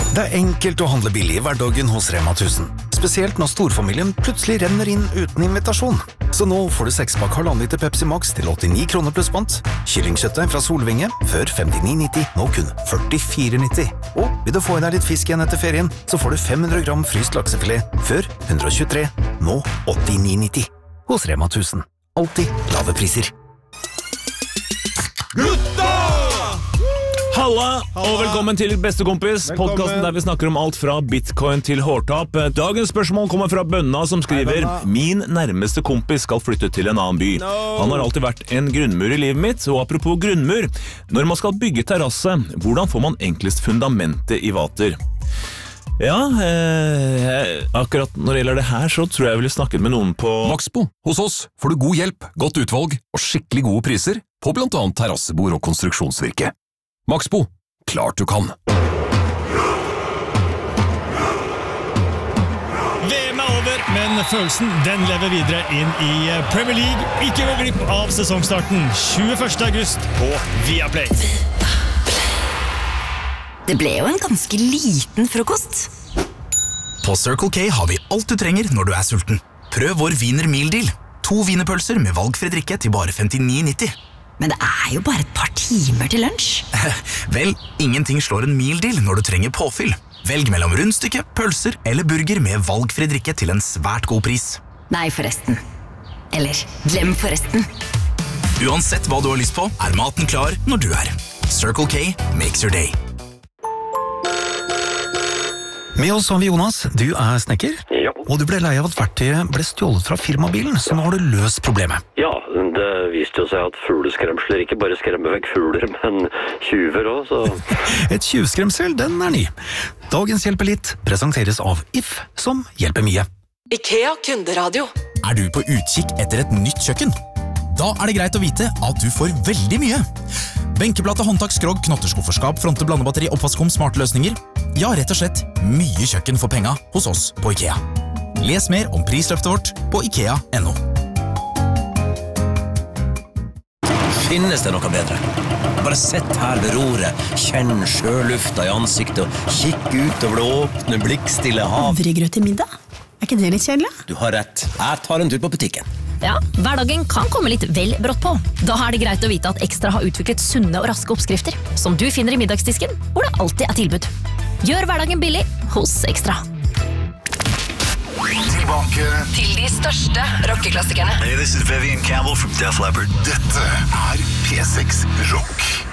Det enkelt å handle billig I hverdagen hos Rema 1000. Spesielt når storfamilien plutselig renner inn uten invitasjon. Så nå får du 6-pakk 1,5 liter Pepsi Max til 89 kroner pluss pant. Kyllingkjøttet fra Solvinge, før 59,90, nå kun 44,90. Og vil du få I deg litt fisk igjen etter ferien, så får du 500 gram fryst laksefilet, før 123, nå 89,90. Hos Rema 1000. Alltid lave priser. Halla, og velkommen til Bestekompis, podcasten der vi snakker om alt fra bitcoin til hårtap. Dagens spørsmål kommer fra Bønna som skriver: Min nærmeste kompis skal flytte til en annen by. Han har alltid vært en grunnmur I livet mitt, og apropos grunnmur, når man skal bygge terrasse, hvordan får man enklest fundamentet I vater? Ja, akkurat når det gjelder det her, så tror jeg ville snakket med noen på Maxbo. Hos oss får du god hjelp, godt utvalg og skikkelig gode priser på blant annet terrassebord og konstruksjonsvirke. Maxbo, klart du kan. VM over, men følelsen den lever videre inn I Premier League. Ikke gå glipp av sesongstarten 21. august på Viaplay. Det ble jo en ganske liten frokost. På Circle K har vi alt du trenger når du sulten. Prøv vår Wiener Meal Deal. 2 wienerpølser med valgfri drikke til bare 59,90. Men det jo bare et par timer til lunsj. Vel, ingenting slår en meal deal når du trenger påfyll. Velg mellom rundstykke, pølser eller burger med valgfri drikke til en svært god pris. Nei, forresten. Eller, glem forresten. Uansett hva du har lyst på, maten klar når du Circle K makes your day. Med oss har vi Jonas, du snekker. Ja. Og du ble lei av at verktøyet ble stjålet fra firmabilen, så nå har du løst problemet. Ja, det viste jo seg at fugleskremsler ikke bare skremmer vekk fugler, men tjuver også, så... Et tjuvskremsel, den ny. Dagens hjelper litt presenteres av If, som hjelper mye. IKEA kunderadio. Du på utkikk etter et nytt kjøkken? Da det greit å vite at du får veldig mye. Benkeplate, håndtak, skrogg, knotterskufferskap, fronte, blandebatteri, oppvaskkom, smarte løsninger. Ja, rett og slett mye kjøkken for penga hos oss på IKEA. Les mer om prisløftet vårt på IKEA.no. Finnes det noe bedre? Bare sett her ved roret, kjenn sjølufta I ansiktet og kikk ut over det åpne, blikkstille hav. Havregrøt til middag? Ikke det litt kjedelig? Du har rett. Jeg tar en tur på butikken. Ja, hverdagen kan komme litt vel brått på. Da det greit å vite at Ekstra har utviklet sunne og raske oppskrifter, som du finner I middagsdisken, hvor det alltid tilbud. Gjør hverdagen billig hos Ekstra. Tilbake til de største rockeklassikerne. Hey, this is Vivian Campbell from Def Leppard. Dette P6 Rock.